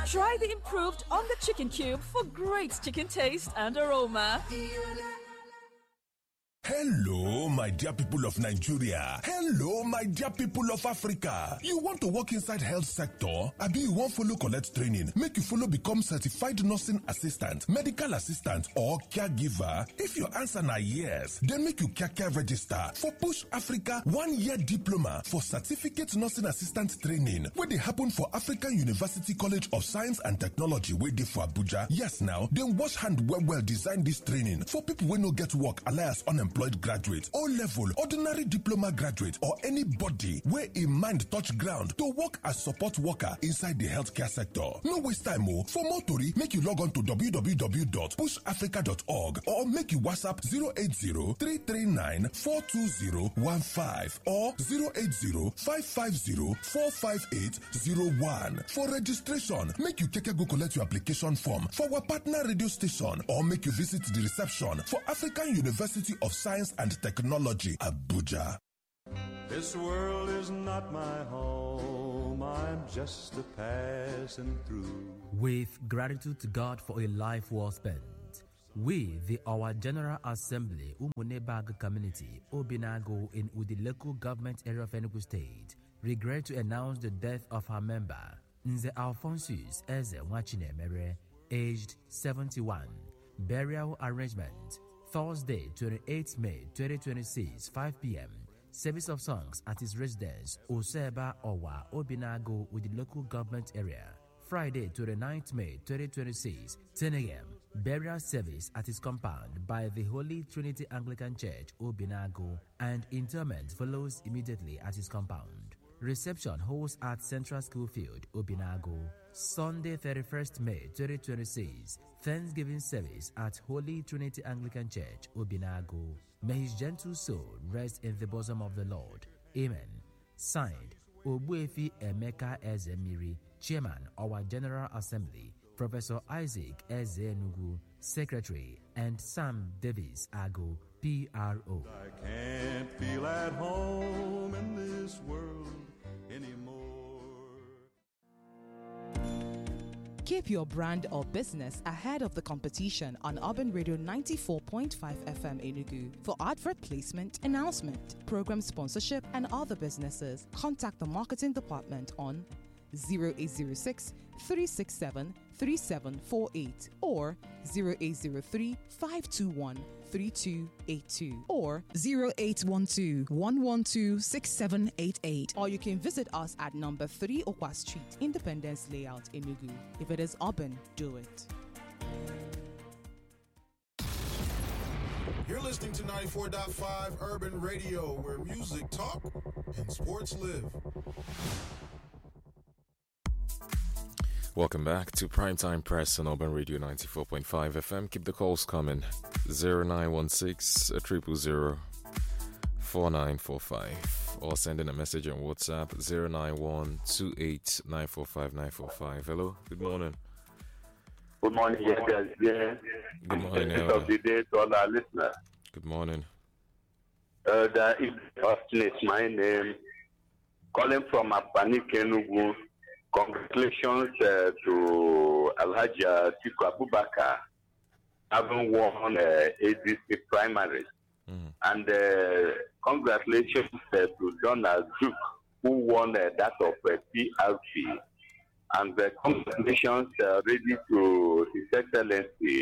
Try the improved on the chicken cube for great chicken taste and aroma. Hello, my dear people of Nigeria. Hello, my dear people of Africa. You want to work inside health sector? Abi you want follow collect training? Make you follow become certified nursing assistant, medical assistant, or caregiver? If your answer na yes, then make you care register for Push Africa 1-year diploma for certificate nursing assistant training, where they happen for African University College of Science and Technology, where they for Abuja. Yes, now, then wash hand well design this training for people who no get work, alias unemployed graduate, O-level, ordinary diploma graduate, or anybody where a mind touch ground to work as support worker inside the healthcare sector. No waste time, for more tori, make you log on to www.pushafrica.org or make you WhatsApp 080-339-42015 or 080-550-45801. For registration, make you go collect your application form for our partner radio station or make you visit the reception for African University of Science and Technology, Abuja. This world is not my home, I'm just a passing through. With gratitude to God for a life well spent, we, our General Assembly, Umunebag Community, Obinago in Udi local government area of Enugu State, regret to announce the death of her member, Nze Alphonsus Eze Wachinemere, aged 71. Burial arrangement, Thursday, 28 May 2026, 5 p.m. Service of songs at his residence, Oseba Owa, Obinago, with the local government area. Friday, 29th May 2026, 10 a.m. Burial service at his compound by the Holy Trinity Anglican Church, Obinago, and interment follows immediately at his compound. Reception holds at Central School Field, Obinago. Sunday, 31st May 2026, Thanksgiving service at Holy Trinity Anglican Church, Obinago. May his gentle soul rest in the bosom of the Lord. Amen. Signed, Obuefi Emeka Ezemiri, Chairman, our General Assembly, Professor Isaac Ezenugu, Secretary, and Sam Davis Ago, PRO. I can't feel at home in this world anymore. Keep your brand or business ahead of the competition on Urban Radio 94.5 FM Enugu. For advert placement, announcement, program sponsorship, and other businesses, contact the marketing department on 0806 367 3748 or 0803 521 3282 or 0812 112 6788, or you can visit us at number 3 Okwa Street, Independence Layout, Enugu. If it is urban, do it. You're listening to 94.5 Urban Radio, where music talk and sports live. Welcome back to Primetime Press on Urban Radio 94.5 FM. Keep the calls coming. 0916 000 4945 or send in a message on WhatsApp 091 28 945 945. Hello, good morning. Good morning, yes, yes. Good morning. Of the day to all our listeners. Good morning. That is my name. Calling from Apani Kenugu. Congratulations to Alhaji Atiku Abubakar having won ADC primaries. And congratulations to Donald Duke, who won that of PRP. And congratulations really to His Excellency,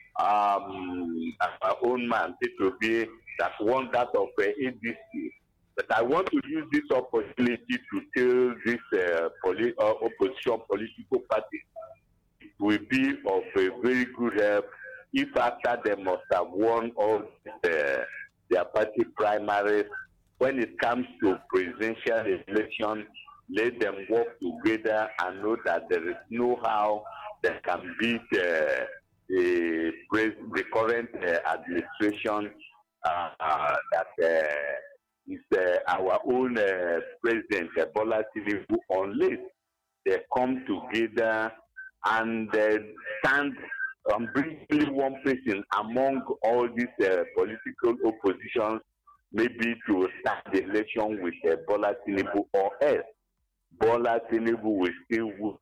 our own man, P2B, that won that of ADC. But I want to use this opportunity to tell this opposition political party it will be of a very good help if after they must have won all their party primaries, when it comes to presidential election, let them work together and know that there is no how they can beat the current administration that is our own president, Bola Tinubu, unless they come together and stand and bring only one person among all these political oppositions, maybe to start the election with Bola Tinubu, or else Bola Tinubu will still win the election.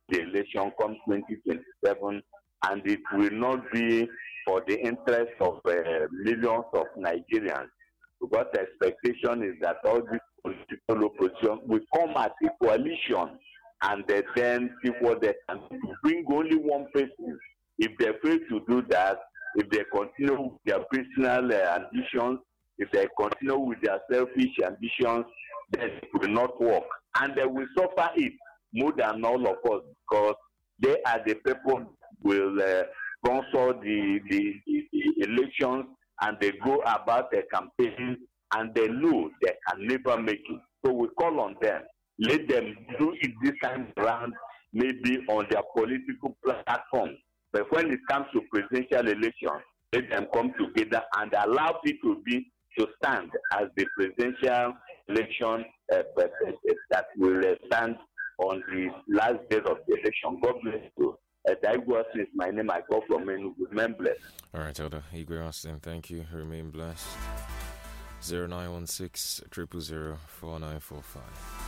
election come 2027, and it will not be for the interest of millions of Nigerians. Because the expectation is that all this political opposition will come as a coalition, and then see what they can do to bring only one person. If they fail to do that, if they continue with their personal ambitions, if they continue with their selfish ambitions, then it will not work. And they will suffer it more than all of us, because they are the people who will sponsor the elections, and they go about their campaign, and they know they can never make it. So we call on them. Let them do it this time around, maybe on their political platform. But when it comes to presidential elections, let them come together and allow people to stand as the presidential election that will stand on the last day of the election. God bless you. Daigwe Austin is my name. I call from Enugu. Remain blessed. All right, Elder Igwe Austin, thank you. Remain blessed. 0916 000 4945.